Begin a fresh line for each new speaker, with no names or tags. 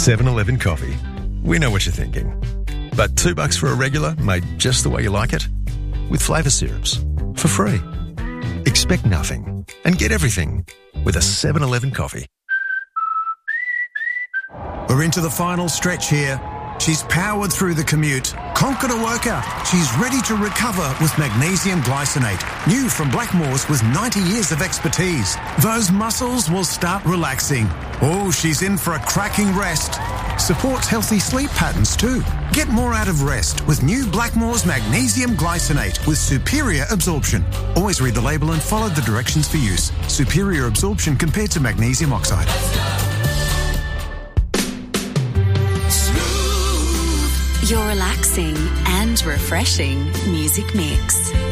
7-Eleven coffee. We know what you're thinking. But $2 for a regular made just the way you like it? With flavour syrups. For free. Expect nothing and get everything with a 7-Eleven coffee.
We're into the final stretch here. She's powered through the commute, conquered a workout. She's ready to recover with magnesium glycinate. New from Blackmores with 90 years of expertise. Those muscles will start relaxing. Oh, she's in for a cracking rest. Supports healthy sleep patterns too. Get more out of rest with new Blackmores magnesium glycinate with superior absorption. Always read the label and follow the directions for use. Superior absorption compared to magnesium oxide.
Your relaxing and refreshing music mix.